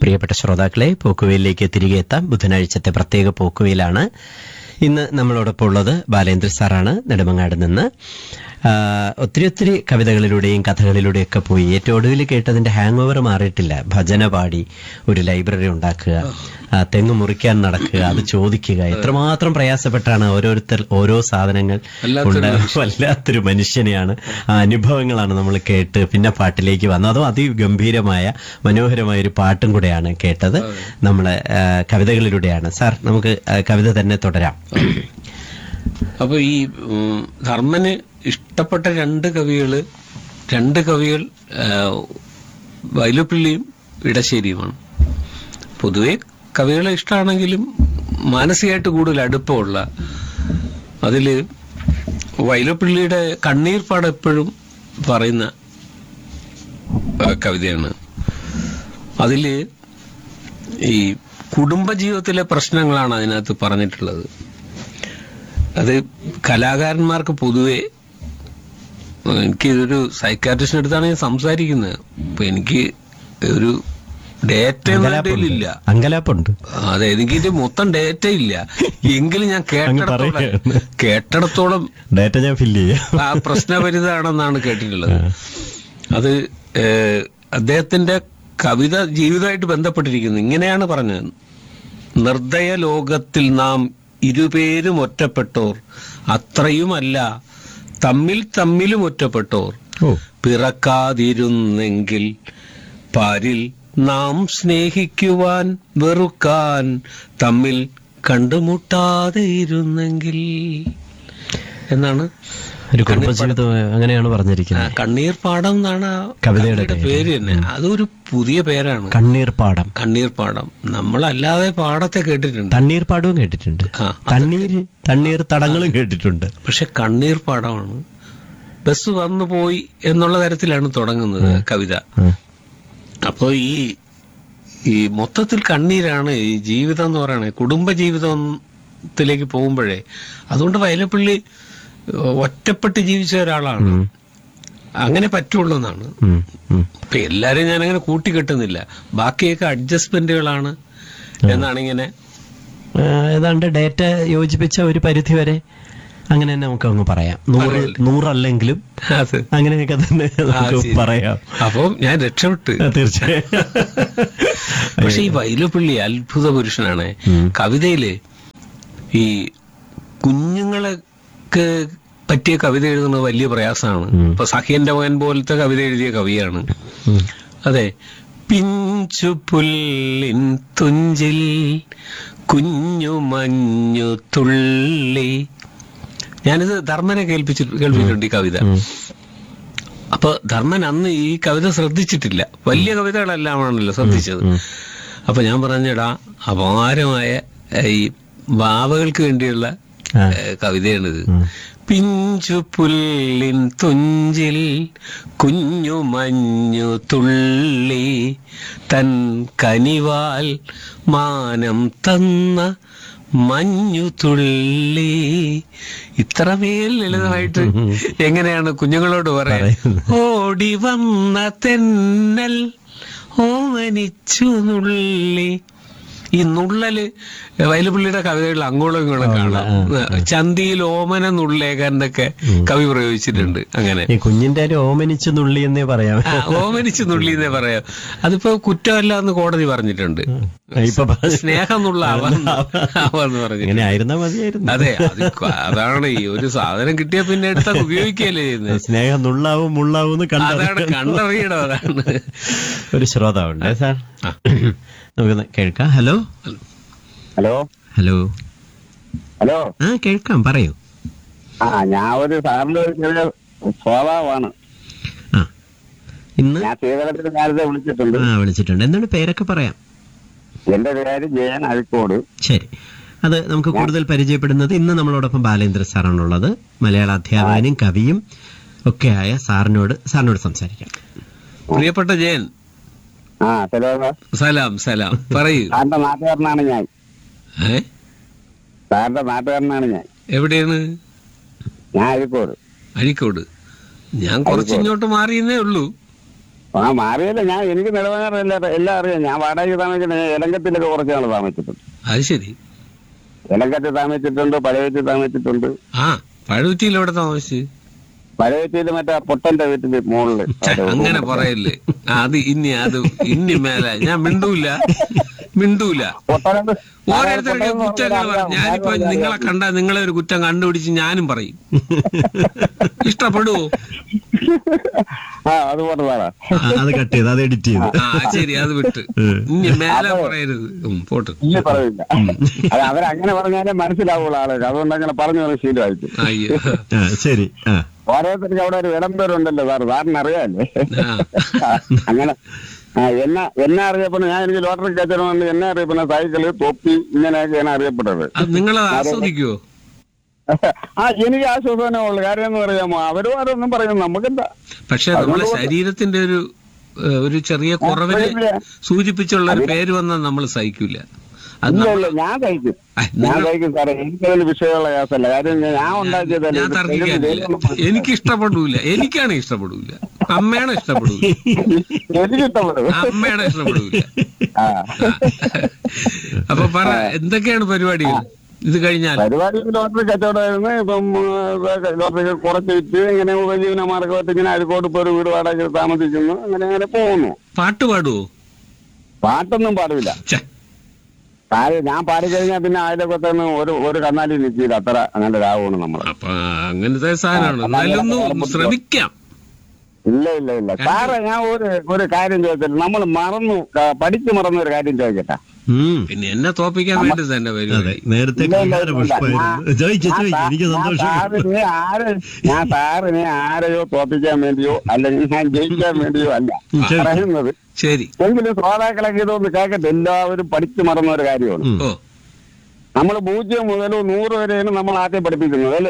പ്രിയപ്പെട്ട ശ്രോതാക്കളെ, പോക്കുവെയിലേക്ക് തിരികെ എത്താം. ബുധനാഴ്ചത്തെ പ്രത്യേക പോക്കുവെയിലാണ്. ഇന്ന് നമ്മളോടൊപ്പം ഉള്ളത് ബാലേന്ദ്ര സാറാണ്, നെടുമങ്ങാട് നിന്ന്. ഒത്തിരി കവിതകളിലൂടെയും കഥകളിലൂടെയൊക്കെ പോയി ഏറ്റവും ഒടുവിൽ കേട്ടതിന്റെ ഹാങ് ഓവർ മാറിയിട്ടില്ല. ഭജന പാടി ഒരു ലൈബ്രറി ഉണ്ടാക്കുക, തെങ്ങ് മുറിക്കാൻ നടക്കുക, അത് ചോദിക്കുക, എത്രമാത്രം പ്രയാസപ്പെട്ടാണ് ഓരോരുത്തർ ഓരോ സാധനങ്ങൾ വല്ലാത്തൊരു മനുഷ്യനെയാണ്. ആ അനുഭവങ്ങളാണ് നമ്മൾ കേട്ട് പിന്നെ പാട്ടിലേക്ക് വന്നത്. അതും അതിഗംഭീരമായ മനോഹരമായ ഒരു പാട്ടും കൂടെയാണ് കേട്ടത്. നമ്മള് കവിതകളിലൂടെയാണ്. സാർ, നമുക്ക് കവിത തന്നെ തുടരാം. അപ്പൊ ഈ ധർമ്മന് ഇഷ്ടപ്പെട്ട രണ്ട് കവികൾ വൈലോപ്പിള്ളിയും ഇടശ്ശേരിയുമാണ്. പൊതുവെ കവികളെ ഇഷ്ടമാണെങ്കിലും മാനസികമായിട്ട് കൂടുതൽ അടുപ്പമുള്ള അതില് വൈലോപ്പിള്ളിയുടെ കണ്ണീർപ്പാട് എപ്പോഴും പറയുന്ന കവിതയാണ്. അതില് ഈ കുടുംബജീവിതത്തിലെ പ്രശ്നങ്ങളാണ് അതിനകത്ത് പറഞ്ഞിട്ടുള്ളത്. അത് കലാകാരന്മാർക്ക് പൊതുവെ, എനിക്ക് ഇതൊരു സൈക്കാട്രിസ്റ്റിന്റെ അടുത്താണ് ഞാൻ സംസാരിക്കുന്നത്. അപ്പൊ എനിക്ക് ഒരു ഡേറ്റ ഇല്ല, അങ്കലാപ്പുണ്ട്. അതെ, എനിക്ക് ഇതിന്റെ മൊത്തം ഡേറ്റ ഇല്ല. എങ്കിലും ഞാൻ കേട്ടിടത്തോളം ഡേറ്റ ഞാൻ ഫില്ല് ചെയ്യാം. ആ പ്രശ്നപരിതാണെന്നാണ് കേട്ടിട്ടുള്ളത്. അത് അദ്ദേഹത്തിന്റെ കവിത ജീവിതമായിട്ട് ബന്ധപ്പെട്ടിരിക്കുന്നു. ഇങ്ങനെയാണ് പറഞ്ഞത്: നിർദ്ദയ ലോകത്തിൽ നാം ഇരുപേരും ഒറ്റപ്പെട്ടോർ, അത്രയുമല്ല തമ്മിലും ഒറ്റപ്പെട്ടോർ. പിറക്കാതിരുന്നെങ്കിൽ പാരിൽ നാം സ്നേഹിക്കുവാൻ വെറുക്കാൻ, തമ്മിൽ കണ്ടുമുട്ടാതെ ഇരുന്നെങ്കിൽ എന്നാണ് ഒരു കുടുംബജീവിതം. അങ്ങനെയാണ് പറഞ്ഞിരിക്കുന്നത്. കണ്ണീർപ്പാടം എന്നാണ് കവിതയുടെ പേര് തന്നെ. അതൊരു പുതിയ പേരാണ്, കണ്ണീർപ്പാടം. നമ്മളല്ലാതെ പാടത്തെ കേട്ടിട്ടുണ്ട്, തണ്ണീർപ്പാടവും കേട്ടിട്ടുണ്ട്, തണ്ണീർ തടങ്ങളും കേട്ടിട്ടുണ്ട്. പക്ഷെ കണ്ണീർപ്പാടമാണ്. ബസ് വന്നു പോയി എന്നുള്ള തരത്തിലാണ് തുടങ്ങുന്നത് കവിത. അപ്പൊ ഈ മൊത്തത്തിൽ കണ്ണീരാണ് ഈ ജീവിതം എന്ന് പറയുന്നത്, കുടുംബജീവിതത്തിലേക്ക് പോകുമ്പോഴേ. അതുകൊണ്ട് വയലപ്പള്ളി ഒറ്റപ്പെട്ട് ജീവിച്ച ഒരാളാണ്. അങ്ങനെ പറ്റുള്ളൂ എന്നാണ്. ഇപ്പൊ എല്ലാരും ഞാനങ്ങനെ കൂട്ടിക്കെട്ടുന്നില്ല, ബാക്കിയൊക്കെ അഡ്ജസ്റ്റ്മെന്റുകളാണ് എന്നാണ്. ഇങ്ങനെ ഏതാണ്ട് ഡേറ്റ യോജിപ്പിച്ച ഒരു പരിധി വരെ അങ്ങനെ തന്നെ നമുക്ക് അങ്ങ് പറയാം. 100 അങ്ങനെയൊക്കെ തന്നെ പറയാം. അപ്പം ഞാൻ രക്ഷപ്പെട്ട് തീർച്ചയായും. പക്ഷെ ഈ വൈലോപ്പിള്ളി അത്ഭുത പുരുഷനാണ്. കവിതയില് ഈ കുഞ്ഞുങ്ങളൊക്കെ പറ്റിയ കവിത എഴുതുന്നത് വലിയ പ്രയാസമാണ്. ഇപ്പൊ സഖ്യന്റെ മകൻ പോലത്തെ കവിത എഴുതിയ കവിയാണ്. അതെ, പിഞ്ചു പുല്ലിൻ തുഞ്ചിൽ കുഞ്ഞു മഞ്ഞു തുള്ളി. ഞാനിത് ധർമ്മനെ കേൾപ്പിച്ചിട്ടുണ്ട് ഈ കവിത. അപ്പൊ ധർമ്മൻ അന്ന് ഈ കവിത ശ്രദ്ധിച്ചിട്ടില്ല. വലിയ കവിതകളെല്ലാമാണല്ലോ ശ്രദ്ധിച്ചത്. അപ്പൊ ഞാൻ പറഞ്ഞടാ, അപാരമായ ഈ വാവകൾക്ക് വേണ്ടിയുള്ള കവിതയാണിത്. പിഞ്ചു പുല്ലിൻ തുഞ്ചിൽ കുഞ്ഞു മഞ്ഞു തുള്ളി, തൻ കനിവാൽ മാനം തന്ന മഞ്ഞു തുള്ളി. ഇത്രമേൽ ലളിതമായിട്ട് എങ്ങനെയാണ് കുഞ്ഞുങ്ങളോട് പറയാൻ? ഓടി വന്ന തെന്നൽ ഓമനിച്ചു നുള്ളി. ഈ നുള്ളല് വയലുപള്ളിയുടെ കവിതകളിൽ അങ്ങോളം ഇങ്ങോളം കാണാം. ചന്തിയിൽ ഓമന നുള്ളേക്കാരനൊക്കെ കവി പ്രയോഗിച്ചിട്ടുണ്ട്. അങ്ങനെ കുഞ്ഞിന്റെ ഓമനിച്ചു നുള്ളി എന്നേ പറയാം. ഓമനിച്ചു നുള്ളി എന്നേ പറയാം. അതിപ്പോ കുറ്റമല്ല എന്ന് കോടതി പറഞ്ഞിട്ടുണ്ട്. സ്നേഹം നുള്ളാവാന്ന് പറഞ്ഞു. അതെ, അതാണ് ഈ ഒരു സാധനം കിട്ടിയ പിന്നെ എടുത്ത ഉപയോഗിക്കല്ലേ ചെയ്യുന്നത്. സ്നേഹം നുള്ളാവും മുള്ളാവും അതാണ് കണ്ടറിയണം. അതാണ്. ഒരു ശ്രോതാവുണ്ട് സാർ, നമുക്ക് കേൾക്കാം. ഹലോ ഹലോ ഹലോ ഹലോ ആ കേൾക്കാം, പറയൂ. ഞാൻ ഒരു സാറിന്റെ ഒരു ചെറിയ സ്വഭാവമാണ്. ഇന്ന് ഞാൻ ശ്രീധരത്തിന്റെ നേരത്തെ വിളിച്ചിട്ടുണ്ട്. എന്താണ് പേരൊക്കെ പറയാം? എന്റെ പേര് ജയൻ അഴിക്കോട്. ശരി, അത് നമുക്ക് കൂടുതൽ പരിചയപ്പെടുന്നത് ഇന്ന് നമ്മളോടൊപ്പം ബാലേന്ദ്ര സാറാണുള്ളത്. മലയാള അധ്യാപകനും കവിയും ഒക്കെയായ സാറിനോട് സംസാരിക്കാം. പ്രിയപ്പെട്ട ജയൻ, സലാം പറയൂ. സാറിന്റെ നാട്ടുകാരനാണ് ഞാൻ. സാറിന്റെ നാട്ടുകാരനാണ് ഞാൻ. എവിടെയാണ്? ഞാൻ അഴിക്കോട്. ഞാൻ കുറച്ച് ഇങ്ങോട്ട് മാറിയെന്നേ ഉള്ളൂ. മാറിയല്ല, ഞാൻ എനിക്ക് നിലവാരം എല്ലാം അറിയാം. ഞാൻ വാടകയ്ക്ക് താമസിച്ചിട്ടുണ്ട്. ഞാൻ എലങ്കത്തിലൊക്കെ കുറച്ച് നാൾ താമസിച്ചിട്ടുണ്ട്. അത് ശരി. എലങ്കത്തിൽ താമസിച്ചിട്ടുണ്ട്, പഴയത്തിൽ താമസിച്ചിട്ടുണ്ട്. ആ, പഴുത്തിയിൽ എവിടെ താമസിച്ച്? പഴയത്തിൽ മറ്റേ പൊട്ടന്റെ വീട്ടില് മുകളില്. അങ്ങനെ പറയല്ലേ. അത് ഇനി മേലെ ഞാൻ മിണ്ടൂല. ഓരോരുത്തരുടെ കുറ്റങ്ങൾ പറയും. ഞാനിപ്പോ നിങ്ങളെ കണ്ടാൽ നിങ്ങളെ ഒരു കുറ്റം കണ്ടുപിടിച്ച് ഞാനും പറയും. ഇഷ്ടപ്പെടുവോ? അത് കട്ട് ചെയ്ത് അത് എഡിറ്റ് ചെയ്ത്. ശരി, അത് വിട്ട് ഇനി മേലെ പറയരുത്. പോട്ട് പറയില്ല. അത് അവരങ്ങനെ പറഞ്ഞാലേ മനസ്സിലാവുള്ള ആളുകൾ. അതുകൊണ്ട് അങ്ങനെ പറഞ്ഞു ശീലമായിട്ട്. അയ്യോ, ശരി. ഓരോരുത്തർക്ക് അവിടെ ഒരു വിളംബരമുണ്ടല്ലോ സാറിന് അറിയാല്ലേ. അങ്ങനെ എന്നെ അറിയപ്പെടുന്ന, ഞാൻ എനിക്ക് ലോട്ടറി കച്ചവടം എന്നെ അറിയപ്പെടുന്ന സൈക്കിള്, തൊപ്പി, ഇങ്ങനെയൊക്കെയാണ് അറിയപ്പെട്ടത്. നിങ്ങളത് ആസ്വദിക്കുവോ? എനിക്ക് ആശ്വാസമേ ഉള്ളു. കാര്യം എന്ന് പറയാമോ, അവരും അതൊന്നും പറയുന്നു, നമുക്കെന്താ. പക്ഷെ നമ്മുടെ ശരീരത്തിന്റെ ഒരു ചെറിയ കുറവിനെ സൂചിപ്പിച്ചുള്ള ഒരു പേര് വന്നാൽ നമ്മൾ സഹിക്കൂല. ഞാൻ കഴിക്കും സാറേ. എനിക്കതിൽ വിഷയമുള്ള കേസല്ല. കാര്യം ഞാൻ ഉണ്ടാക്കിയതല്ല. ഞാൻ തർക്കിക്കാനില്ല. എനിക്ക് ഇഷ്ടപ്പെടൂല. എനിക്കാണ് ഇഷ്ടപ്പെടൂല. അമ്മയാണ് ഇഷ്ടപ്പെടൂല. എനിക്ക് ഇഷ്ടപ്പെടും. അമ്മയാണ് ഇഷ്ടപ്പെടൂല. അപ്പൊ പറ, എന്തൊക്കെയാണ് പരിപാടികൾ ഇത് കഴിഞ്ഞാൽ? പരിപാടി ലോട്ടറി കച്ചവടമായിരുന്നു. ഇപ്പം ലോട്ടറി കുറച്ച് വിറ്റ് ഇങ്ങനെ ഉപജീവന മാർഗമായിട്ട് ഇങ്ങനെ അരിക്കോട്ട് ഇപ്പൊ ഒരു വീട് വാടക താമസിക്കുന്നു. അങ്ങനെ പോകുന്നു. പാട്ട് പാടുവോ? പാട്ടൊന്നും പാടില്ല. ഞാൻ പാടിക്കഴിഞ്ഞാൽ പിന്നെ അയലൊക്കത്തൊന്ന് ഒരു കന്നാലി നിൽക്കില്ല. അത്ര അങ്ങനെ രാവുകയാണ് നമ്മൾ. അപ്പൊ അങ്ങനത്തെ സാധനമാണ്. ശ്രമിക്കാം. ഇല്ല സാറേ, ഞാൻ ഒരു കാര്യം ചോദിച്ചില്ല. നമ്മൾ പഠിച്ചു മറന്ന ഒരു കാര്യം ചോദിക്കട്ടെ. പിന്നെ എന്നെ തോപ്പിക്കാൻ വേണ്ടി തന്നെ പരിപാടി. ഞാൻ സാറിനെ ആരെയോ തോപ്പിക്കാൻ വേണ്ടിയോ അല്ലെങ്കിൽ ഞാൻ ജയിക്കാൻ വേണ്ടിയോ അല്ല പറയുന്നത്. ശരി, എങ്കിലും ശ്രോതാക്കളൊക്കെ ഇതൊന്ന് കേൾക്കട്ടെ. എല്ലാവരും പഠിച്ചു മറന്ന ഒരു കാര്യമാണ്. നമ്മൾ 0 മുതൽ 100 വരെയാണ് നമ്മൾ ആദ്യം പഠിപ്പിക്കുന്നത് അല്ലേ?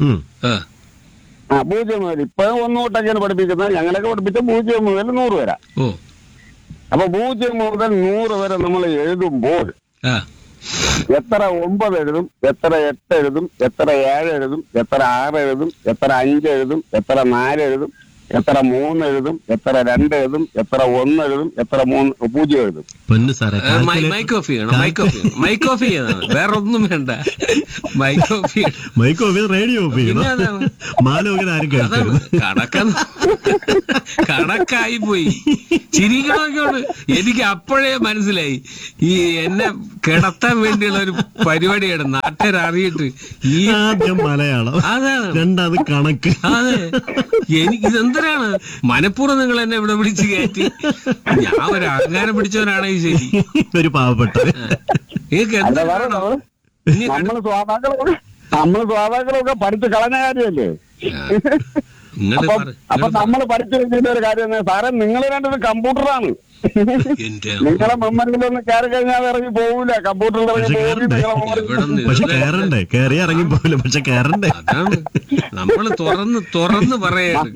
0 മുതൽ ഇപ്പോഴും 1 തൊട്ടൊക്കെയാണ് പഠിപ്പിക്കുന്നത്. ഞങ്ങളൊക്കെ പഠിപ്പിച്ച 0 മുതൽ 100 വരെ. അപ്പൊ 0 മുതൽ 100 വരെ നമ്മൾ എഴുതുമ്പോൾ എത്ര 9 എഴുതും, എത്ര 8 എഴുതും, എത്ര 7 എഴുതും, എത്ര 6 എഴുതും, എത്ര 5 എഴുതും, എത്ര 4 എഴുതും, എത്ര 3 എഴുതും, എത്ര 2 എഴുതും, എത്ര 1 എഴുതും, എത്ര 0 എഴുതും. മൈക്ക് ഓഫ് ചെയ്യണം. മൈക്ക് ഓഫ് ചെയ്യണം. വേറെ ഒന്നും വേണ്ട. മൈക്ക് ഓഫ് റേഡിയോ ഓഫ് ചെയ്യണം. കണക്കായി പോയി. ചിരിക്കണമൊക്കെയാണ്. എനിക്ക് അപ്പോഴേ മനസ്സിലായി ഈ എന്നെ കിടത്താൻ വേണ്ടിയുള്ള ഒരു പരിപാടിയാണ്. നാട്ടുകാരറിയിട്ട് ഈ ആദ്യം മലയാളം, അതാണ് രണ്ടാമത് കണക്ക്. അതെ, എനിക്ക് ഇതെന്തിനാണ് മനഃപൂർവ്വം നിങ്ങൾ എന്നെ ഇവിടെ വിളിച്ച് കയറ്റി? ഞാൻ ഒരു അഹങ്കാരം പിടിച്ചവനാണെങ്കിൽ ശരി, ഒരു പാവപ്പെട്ട. നമ്മള് സ്വാഭാവികളൊക്കെ പഠിച്ചു കളഞ്ഞ കാര്യമല്ലേ. അപ്പൊ നമ്മൾ പഠിച്ചു വെച്ചിട്ട് ഒരു കാര്യം, സാറേ നിങ്ങൾ രണ്ടത് കമ്പ്യൂട്ടറാണ്. നിങ്ങളെ മെമ്മറിയിലൊന്ന് കയറി കഴിഞ്ഞാൽ ഇറങ്ങി പോകൂല. കമ്പ്യൂട്ടറിൽ കയറി ഇറങ്ങി പോകില്ല. പക്ഷെ കയറണ്ടേ? നമ്മള് തുറന്ന് പറയാണ്.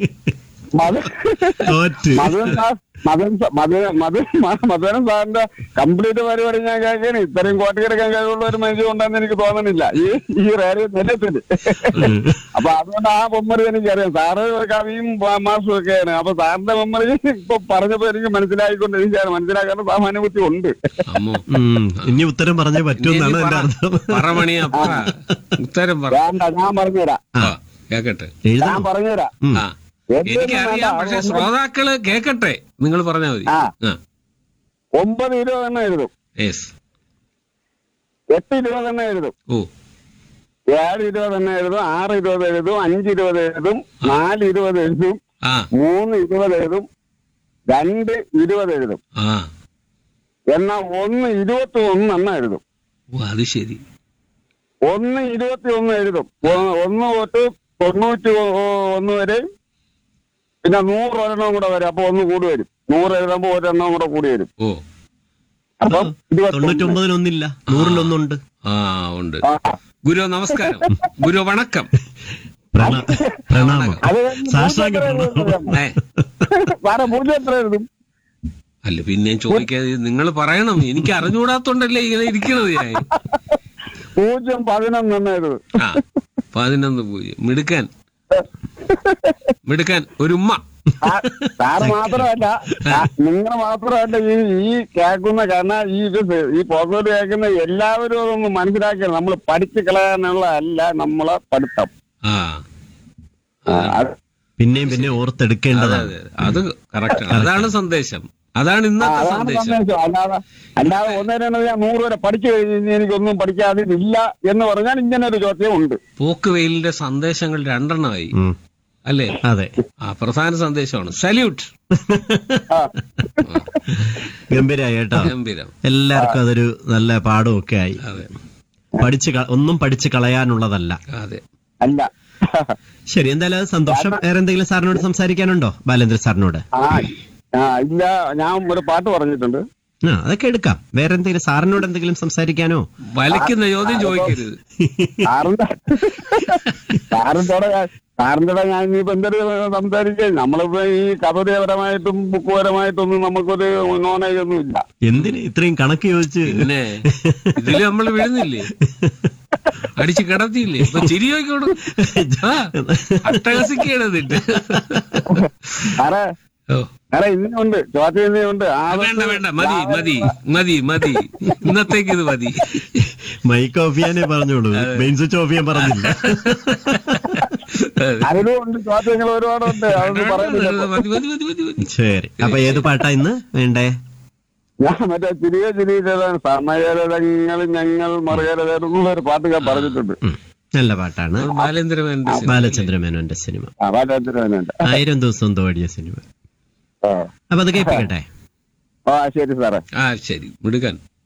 മധുരൻ സാറിന്റെ കംപ്ലീറ്റ് പരിപാടി ഞാൻ കേൾക്കാണ്. ഇത്രയും കോട്ടിയെടുക്കാൻ കഴിവുള്ള ഒരു മനുഷ്യൻ ഉണ്ടെന്ന് എനിക്ക് തോന്നുന്നില്ല ഈ റേഡിയോ നിലത്തില്. അപ്പൊ അതുകൊണ്ട് ആ മെമ്മറി എനിക്കറിയാം. സാറ് കവിയും മാസും ഒക്കെയാണ്. അപ്പൊ സാറിന്റെ മെമ്മറി ഇപ്പൊ പറഞ്ഞപ്പോ എനിക്ക് മനസ്സിലായിക്കൊണ്ടിരിക്കുകയാണ്. മനസ്സിലാക്കാൻ സാമാന്യ ബുദ്ധി ഉണ്ട്. ഇനി ഉത്തരം പറഞ്ഞേ പറ്റുമെന്നാണ് എന്റെ അർത്ഥം. ഉത്തരം ഞാൻ പറഞ്ഞുതരാം. ഞാൻ പറഞ്ഞുതരാം. എനിക്കറിയാം, പക്ഷെ ശ്രോതാക്കള് കേക്കട്ടെ. നിങ്ങൾ പറഞ്ഞാൽ മതി. 9 20 എണ്ണം എഴുതും. 8 20 എണ്ണം എഴുതും. 7 20 എണ്ണം എഴുതും. 6 20 എഴുതും. 5 20 എഴുതും. 4 20 എഴുതും. 3 20 എഴുതും. 2 20 എഴുതും. എന്നാ 1 21 എണ്ണം എഴുതും. അത് ശരി. 1 21 എഴുതും. 1 തൊട്ട് 91 വരെ. പിന്നെ 100 ഒരെണ്ണം കൂടെ വരും. അപ്പൊ 1 കൂടി വരും. 100 എഴുതുമ്പോ ഒരെണ്ണം കൂടെ കൂടി വരും. അപ്പം 99 ഒന്നില്ല, 100 ഒന്നുണ്ട്. ഉണ്ട്. ഗുരു നമസ്കാരം. ഗുരു വണക്കം. പ്രണാമം. എത്ര എഴുതും? അല്ല, പിന്നെ ചോദിക്കാതെ നിങ്ങൾ പറയണം. എനിക്ക് അറിഞ്ഞുകൂടാത്തോണ്ടല്ലേ ഇങ്ങനെ ഇരിക്കണത് ഞാൻ. 0 11 എണ്ണം എഴുതും. 11 0. മിടുക്കാൻ. ഒരു ഉമ്മ. സാറ് മാത്രമല്ല, നിങ്ങൾ മാത്രമല്ല ഈ കേൾക്കുന്ന, കാരണം ഈ പോക്കോട്ട് കേൾക്കുന്ന എല്ലാവരും അതൊന്ന് മനസ്സിലാക്കിയാൽ നമ്മൾ പഠിച്ചു കളയാനുള്ള അല്ല നമ്മളെ പഠിത്തം. പിന്നെയും പിന്നെ ഓർത്തെടുക്കേണ്ടതാണ്. അത് കറക്റ്റ്. അതാണ് സന്ദേശം. അതാണ് ഇന്നത്തെ സന്ദേശം. അല്ലാതെ ഒന്നേരം ഞാൻ 100 വരെ പഠിച്ചു കഴിഞ്ഞ് എനിക്കൊന്നും പഠിക്കാതെ ഇല്ല എന്ന് പറഞ്ഞാൽ ഇങ്ങനെ ഒരു ചോദ്യം ഉണ്ട്. പോക്കുവെയിലിന്റെ സന്ദേശങ്ങൾ 2 എണ്ണമായി അല്ലേ? അതെ, പ്രധാന സന്ദേശമാണ്. സല്യൂട്ട്. ഗംഭീരായി കേട്ടോ, ഗംഭീരം. എല്ലാവർക്കും അതൊരു നല്ല പാഠമൊക്കെ ആയി. അതെ, ഒന്നും പഠിച്ചു കളയാനുള്ളതല്ല. അതെ, അല്ല. ശരി, എന്തായാലും സന്തോഷം. വേറെ എന്തെങ്കിലും സാറിനോട് സംസാരിക്കാനുണ്ടോ ബാലേന്ദ്ര സാറിനോട്? ഇല്ല, ഞാൻ ഒരു പാട്ട് പറഞ്ഞിട്ടുണ്ട്. അതൊക്കെ എടുക്കാം. വേറെ എന്തെങ്കിലും സാറിനോട് എന്തെങ്കിലും സംസാരിക്കാനോ? വലിക്കുന്ന ചോദ്യം ചോദിക്കരുത്. സാറിന്റെ ഞാൻ ഇനിയിപ്പോ എന്തൊരു സംസാരിക്കാൻ, നമ്മളിപ്പോ ഈ കഥപരമായിട്ടും ബുക്കുപരമായിട്ടൊന്നും നമുക്കൊരു നോളേജ് ഒന്നും ഇല്ല. എന്തിന് ഇത്രയും കണക്ക് ചോദിച്ച്? പിന്നെ ഇതില് നമ്മൾ വീഴുന്നില്ലേ, അടിച്ച് കിടത്തിയില്ലേ? ഇപ്പൊ ചിരി ചോദിക്കോടും, അട്ടഹസിക്കണതിട്ട്. സാറേ ഇന്നുണ്ട് ചോദ്യം, ഇന്നുണ്ട്. വേണ്ട വേണ്ട, മതി മതി മതി മതി, ഇന്നത്തേക്ക് ഇത് മതി. മൈക്ക് ഓഫ് ചെയ്യാനേ പറഞ്ഞോളൂ, മെയിൻ സ്വിച്ച് ഓഫ് ചെയ്യാൻ പറഞ്ഞില്ല. അതിലും ഉണ്ട് ചോദ്യങ്ങൾ ഒരുപാടുണ്ട്, അതൊന്നും പറയുന്നില്ല. ശരി, അപ്പൊ ഏത് പാട്ടാ ഇന്ന് വേണ്ടേ? ഞാൻ മറ്റേ ചിരിയാണ് സമയരഥങ്ങൾ ഞങ്ങൾ മറുകരതെന്നുള്ള ഒരു പാട്ട് ഞാൻ പറഞ്ഞിട്ടുണ്ട്. നല്ല പാട്ടാണ്. ബാലചന്ദ്ര മേനോന്റെ സിനിമ, 1000 ദിവസം തോടിയ സിനിമ. അപ്പൊ അത് കേൾപ്പിക്കട്ടെ. ശരി സാറേ. ശരി, മിടുക്കൻ.